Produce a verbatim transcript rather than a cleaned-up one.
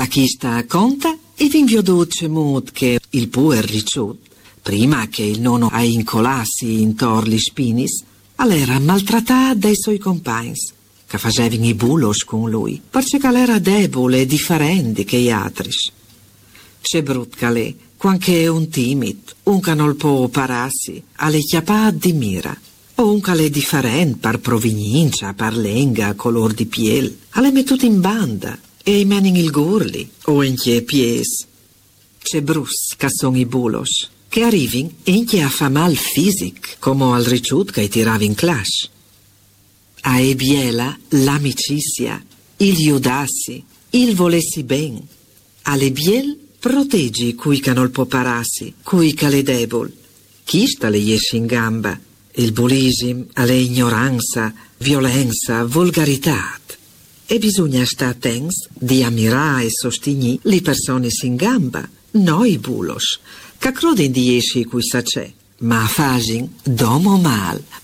chi sta conta e vi inviodò mod che il puer ricciut, prima che il nonno a incolassi intor gli spinis, all'era maltrattata dai suoi compagni, che facevano i bulos con lui, perché era debole e differente che gli altri. C'è brut calè, quanche un timid, un che non può pararsi, alle chiappate di mira, o un che è differente per provenienza, per lenga, color di piel, alle mettute in banda, e mani in il gurli, o in che pies. C'è brus che sono i bulos, che arrivano in che fa mal fisic, come al ricciut che tirava in clash. A e biela l'amicizia, il iudassi, il volessi ben. Alle biel proteggi cui che non può pararsi, cui che le debol. Chi sta le esce in gamba? Il bullismo, alle ignoranza, violenza, volgarità. E bisogna stare attenti di ammirare e sostenere le persone in gamba, noi bulos, che credono di esci cui sa c'è, ma facin domo mal.